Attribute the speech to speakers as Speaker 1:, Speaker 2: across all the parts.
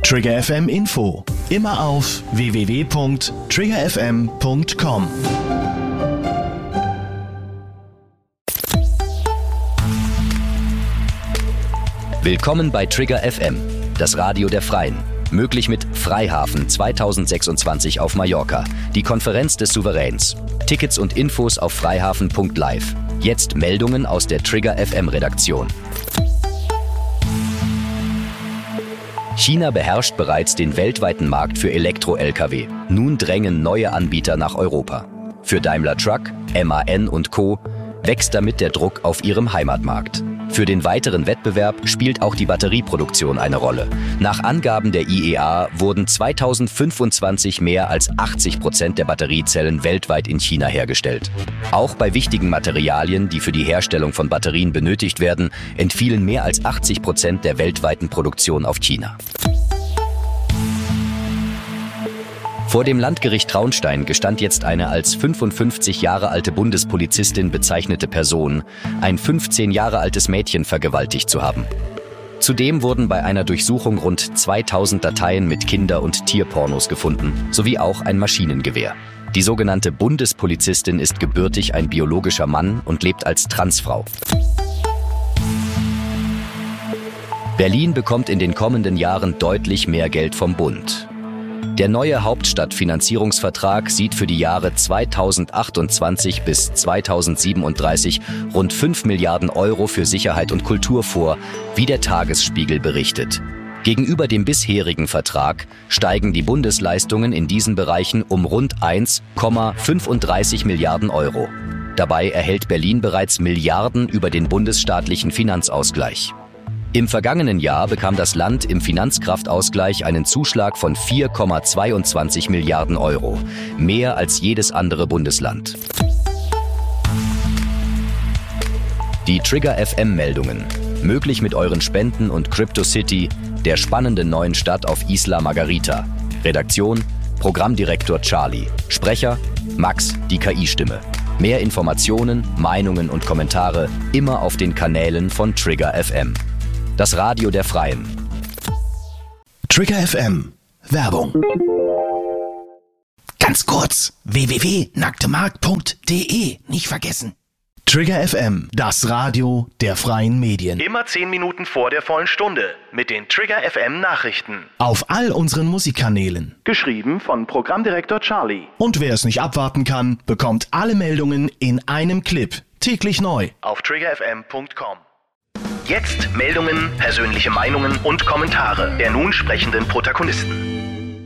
Speaker 1: Trigger FM Info. Immer auf www.triggerfm.com.
Speaker 2: Willkommen bei Trigger FM, das Radio der Freien. Möglich mit Freihafen 2026 auf Mallorca, die Konferenz des Souveräns. Tickets und Infos auf freihafen.live. Jetzt Meldungen aus der Trigger FM Redaktion. China beherrscht bereits den weltweiten Markt für Elektro-Lkw. Nun drängen neue Anbieter nach Europa. Für Daimler Truck, MAN und Co. wächst damit der Druck auf ihrem Heimatmarkt. Für den weiteren Wettbewerb spielt auch die Batterieproduktion eine Rolle. Nach Angaben der IEA wurden 2025 mehr als 80% der Batteriezellen weltweit in China hergestellt. Auch bei wichtigen Materialien, die für die Herstellung von Batterien benötigt werden, entfielen mehr als 80% der weltweiten Produktion auf China. Vor dem Landgericht Traunstein gestand jetzt eine als 55 Jahre alte Bundespolizistin bezeichnete Person, ein 15 Jahre altes Mädchen vergewaltigt zu haben. Zudem wurden bei einer Durchsuchung rund 2000 Dateien mit Kinder- und Tierpornos gefunden, sowie auch ein Maschinengewehr. Die sogenannte Bundespolizistin ist gebürtig ein biologischer Mann und lebt als Transfrau. Berlin bekommt in den kommenden Jahren deutlich mehr Geld vom Bund. Der neue Hauptstadtfinanzierungsvertrag sieht für die Jahre 2028 bis 2037 rund 5 Milliarden Euro für Sicherheit und Kultur vor, wie der Tagesspiegel berichtet. Gegenüber dem bisherigen Vertrag steigen die Bundesleistungen in diesen Bereichen um rund 1,35 Milliarden Euro. Dabei erhält Berlin bereits Milliarden über den bundesstaatlichen Finanzausgleich. Im vergangenen Jahr bekam das Land im Finanzkraftausgleich einen Zuschlag von 4,22 Milliarden Euro, mehr als jedes andere Bundesland. Die Trigger FM-Meldungen, möglich mit euren Spenden und CryptoCity, der spannenden neuen Stadt auf Isla Margarita. Redaktion, Programmdirektor Charlie. Sprecher, Max, die KI-Stimme. Mehr Informationen, Meinungen und Kommentare immer auf den Kanälen von Trigger FM. Das Radio der Freien.
Speaker 1: Trigger FM. Werbung. Ganz kurz. www.nacktemarkt.de. Nicht vergessen. Trigger FM. Das Radio der freien Medien.
Speaker 3: Immer 10 Minuten vor der vollen Stunde. Mit den Trigger FM Nachrichten.
Speaker 1: Auf all unseren Musikkanälen.
Speaker 3: Geschrieben von Programmdirektor Charlie.
Speaker 1: Und wer es nicht abwarten kann, bekommt alle Meldungen in einem Clip. Täglich neu.
Speaker 3: Auf triggerfm.com. Jetzt Meldungen, persönliche Meinungen und Kommentare der nun sprechenden Protagonisten.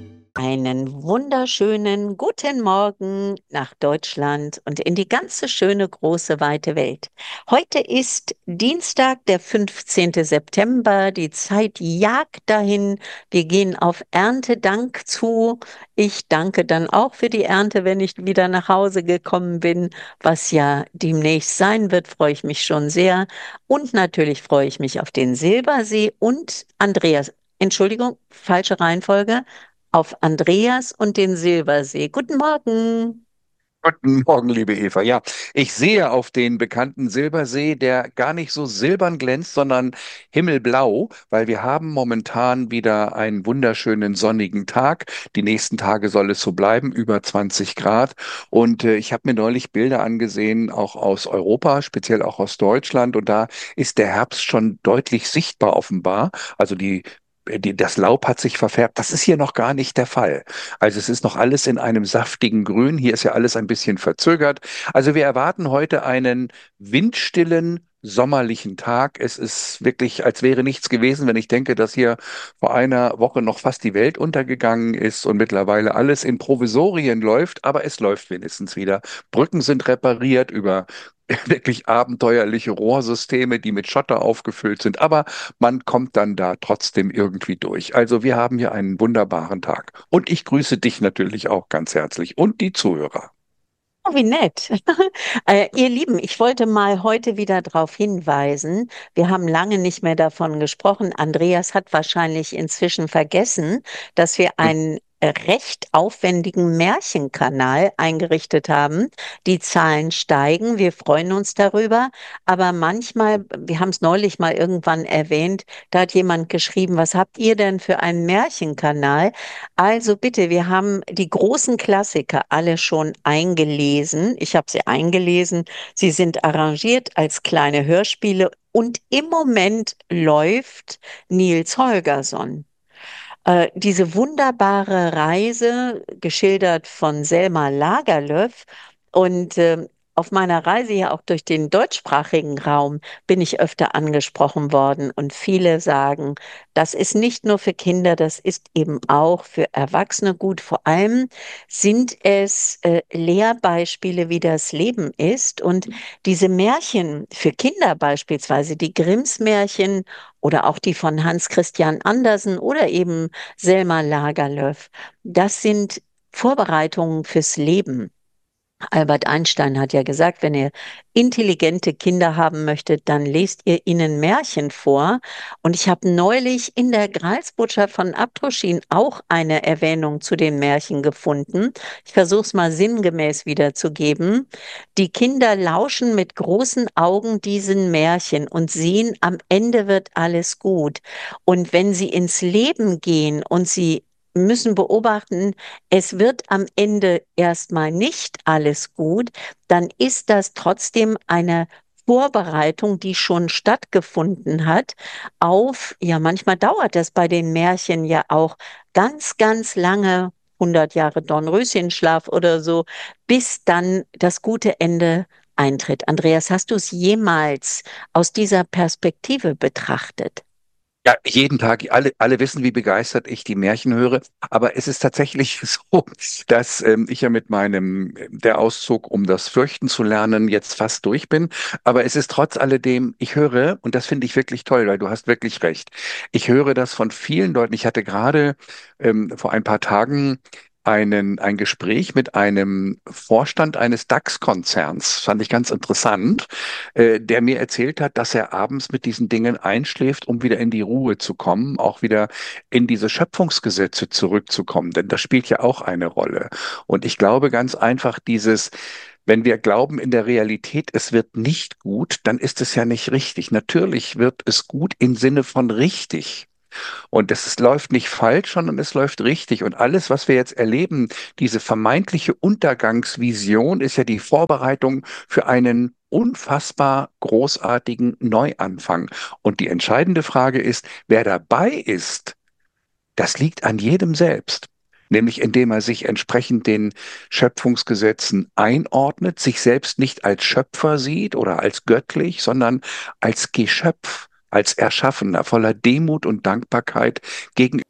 Speaker 4: Einen wunderschönen guten Morgen nach Deutschland und in die ganze schöne, große, weite Welt. Heute ist Dienstag, der 15. September. Die Zeit jagt dahin. Wir gehen auf Erntedank zu. Ich danke dann auch für die Ernte, wenn ich wieder nach Hause gekommen bin, was ja demnächst sein wird, freue ich mich schon sehr. Und natürlich freue ich mich auf den Silbersee und Andreas. Entschuldigung, falsche Reihenfolge. Auf Andreas und den Silbersee. Guten Morgen.
Speaker 5: Guten Morgen, liebe Eva. Ja, ich sehe auf den bekannten Silbersee, der gar nicht so silbern glänzt, sondern himmelblau, weil wir haben momentan wieder einen wunderschönen sonnigen Tag. Die nächsten Tage soll es so bleiben, über 20 Grad. Und ich habe mir neulich Bilder angesehen, auch aus Europa, speziell auch aus Deutschland. Und da ist der Herbst schon deutlich sichtbar offenbar. Also das Laub hat sich verfärbt. Das ist hier noch gar nicht der Fall. Also es ist noch alles in einem saftigen Grün. Hier ist ja alles ein bisschen verzögert. Also wir erwarten heute einen windstillen, sommerlichen Tag. Es ist wirklich, als wäre nichts gewesen, wenn ich denke, dass hier vor einer Woche noch fast die Welt untergegangen ist und mittlerweile alles in Provisorien läuft. Aber es läuft wenigstens wieder. Brücken sind repariert über wirklich abenteuerliche Rohrsysteme, die mit Schotter aufgefüllt sind, aber man kommt dann da trotzdem irgendwie durch. Also wir haben hier einen wunderbaren Tag. Und ich grüße dich natürlich auch ganz herzlich und die Zuhörer.
Speaker 4: Oh, wie nett. Ihr Lieben, ich wollte mal heute wieder darauf hinweisen, wir haben lange nicht mehr davon gesprochen. Andreas hat wahrscheinlich inzwischen vergessen, dass wir ein recht aufwendigen Märchenkanal eingerichtet haben. Die Zahlen steigen, wir freuen uns darüber, aber manchmal, wir haben es neulich mal irgendwann erwähnt, da hat jemand geschrieben, was habt ihr denn für einen Märchenkanal? Also bitte, wir haben die großen Klassiker alle schon eingelesen. Ich habe sie eingelesen. Sie sind arrangiert als kleine Hörspiele und im Moment läuft Nils Holgersson. Diese wunderbare Reise, geschildert von Selma Lagerlöf. Und auf meiner Reise ja auch durch den deutschsprachigen Raum bin ich öfter angesprochen worden. Und viele sagen, das ist nicht nur für Kinder, das ist eben auch für Erwachsene gut. Vor allem sind es Lehrbeispiele, wie das Leben ist. Und diese Märchen für Kinder beispielsweise, die Grimms Märchen oder auch die von Hans Christian Andersen oder eben Selma Lagerlöf. Das sind Vorbereitungen fürs Leben. Albert Einstein hat ja gesagt, wenn ihr intelligente Kinder haben möchtet, dann lest ihr ihnen Märchen vor. Und ich habe neulich in der Gralsbotschaft von Abtroschin auch eine Erwähnung zu den Märchen gefunden. Ich versuche es mal sinngemäß wiederzugeben. Die Kinder lauschen mit großen Augen diesen Märchen und sehen, am Ende wird alles gut. Und wenn sie ins Leben gehen und sie müssen beobachten, es wird am Ende erstmal nicht alles gut, dann ist das trotzdem eine Vorbereitung, die schon stattgefunden hat, auf, ja, manchmal dauert das bei den Märchen ja auch ganz, ganz lange, 100 Jahre Dornröschenschlaf oder so, bis dann das gute Ende eintritt. Andreas, hast du es jemals aus dieser Perspektive betrachtet?
Speaker 5: Ja, jeden Tag, alle wissen, wie begeistert ich die Märchen höre, aber es ist tatsächlich so, dass ich ja mit der Auszug, um das Fürchten zu lernen, jetzt fast durch bin, aber es ist trotz alledem, ich höre, und das finde ich wirklich toll, weil du hast wirklich recht, ich höre das von vielen Leuten. Ich hatte gerade vor ein paar Tagen ein Gespräch mit einem Vorstand eines DAX-Konzerns, fand ich ganz interessant, der mir erzählt hat, dass er abends mit diesen Dingen einschläft, um wieder in die Ruhe zu kommen, auch wieder in diese Schöpfungsgesetze zurückzukommen, denn das spielt ja auch eine Rolle. Und ich glaube ganz einfach wenn wir glauben in der Realität, es wird nicht gut, dann ist es ja nicht richtig. Natürlich wird es gut im Sinne von richtig. Und läuft nicht falsch, sondern es läuft richtig. Und alles, was wir jetzt erleben, diese vermeintliche Untergangsvision, ist ja die Vorbereitung für einen unfassbar großartigen Neuanfang. Und die entscheidende Frage ist, wer dabei ist, das liegt an jedem selbst. Nämlich indem er sich entsprechend den Schöpfungsgesetzen einordnet, sich selbst nicht als Schöpfer sieht oder als göttlich, sondern als Geschöpf, als Erschaffener, voller Demut und Dankbarkeit gegenüber